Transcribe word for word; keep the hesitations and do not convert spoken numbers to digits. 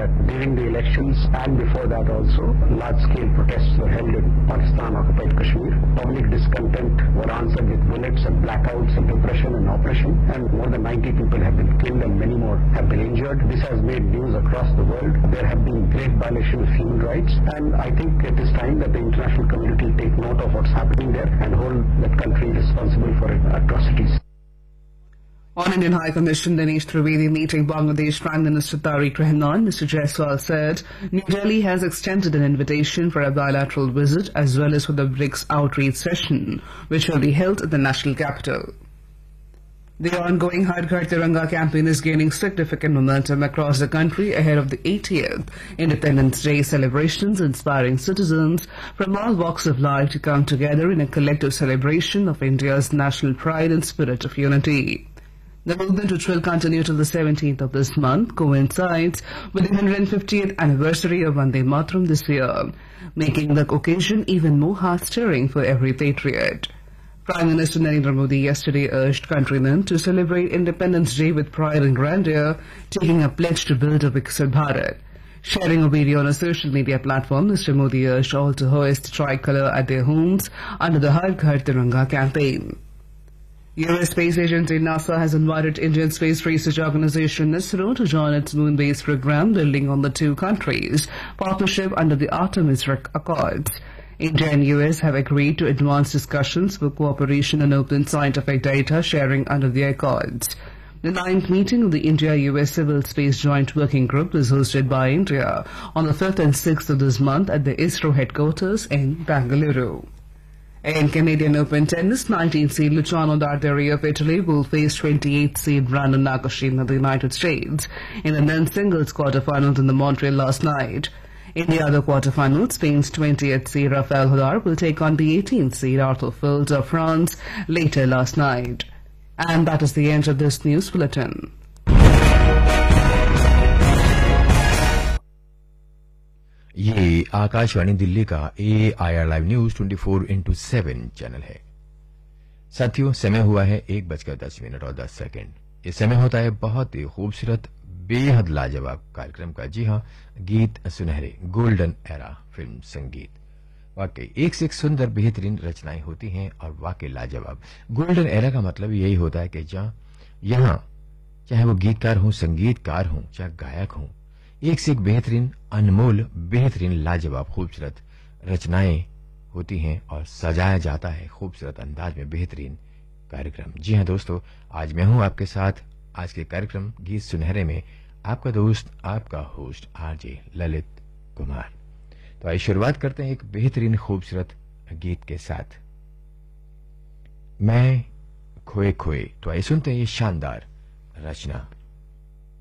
that during the elections and before that also, large-scale protests were held in Pakistan-occupied Kashmir. Public discontent were answered with bullets and blackouts and repression and oppression, and more than ninety people have been killed and many more have been injured. This has made news across the world. There have been great violations of human rights, and I think it is time that the international community take note of what's happening there and hold that country responsible for atrocities. On Indian High Commission, Dinesh Trivedi meeting Bangladesh Prime Minister Tariq Rahman, Mister Jaiswal said New Delhi has extended an invitation for a bilateral visit as well as for the BRICS outreach session, which will be held at the national capital. The ongoing Har Ghar Tiranga campaign is gaining significant momentum across the country ahead of the eightieth Independence Day celebrations, inspiring citizens from all walks of life to come together in a collective celebration of India's national pride and spirit of unity. The movement, which will continue till the seventeenth of this month, coincides with the one hundred fiftieth anniversary of Vande Mataram this year, making the occasion even more heart-stirring for every patriot. Prime Minister Narendra Modi yesterday urged countrymen to celebrate Independence Day with pride and grandeur, taking a pledge to build a Viksit Bharat. Sharing a video on a social media platform, Mister Modi urged all to hoist the tricolour at their homes under the Har Ghar Tiranga campaign. U S space agency NASA has invited Indian Space Research Organization ISRO to join its moon-based program building on the two countries' partnership under the Artemis Accords. India and U S have agreed to advance discussions for cooperation and open scientific data sharing under the Accords. The ninth meeting of the India-U S Civil Space Joint Working Group was hosted by India on the fifth and sixth of this month at the ISRO headquarters in Bengaluru. In Canadian Open Tennis, nineteenth seed Luciano Darderi of Italy will face twenty-eighth seed Brandon Nakashima of the United States in the men's singles quarterfinals in the Montreal last night. In the other quarterfinals, Spain's twentieth seed Rafael Nadal will take on the eighteenth seed Arthur Fils of France later last night. And that is the end of this news bulletin. ये आकाशवाणी दिल्ली का ए I R live news twenty four into seven channel है। साथियों, समय हुआ है एक बजकर दस मिनट और दस सेकंड। ये समय होता है बहुत ही खूबसूरत बेहद लाजवाब कार्यक्रम का। जी हाँ, गीत सुनहरे, गोल्डन एरा फिल्म संगीत। वाकई एक से एक सुंदर बेहतरीन रचनाएं होती हैं और वाकई लाजवाब। गोल्डन एरा का मतलब यही होता है कि जहां यहां चाहे वो गीतकार हों, संगीतकार हों, चाहे गायक हों, एक से एक बेहतरीन, अनमोल, बेहतरीन, लाजवाब, खूबसूरत रचनाएं होती हैं और सजाया जाता है खूबसूरत अंदाज में बेहतरीन कार्यक्रम। जी हां दोस्तों, आज मैं हूं आपके साथ आज के कार्यक्रम गीत सुनहरे में आपका दोस्त, आपका होस्ट आरजे ललित कुमार। तो आइए शुरुआत करते हैं एक बेहतरीन खूबसूरत गीत के साथ, मैं खोए खोए। तो आइए सुनते हैं ये शानदार रचना।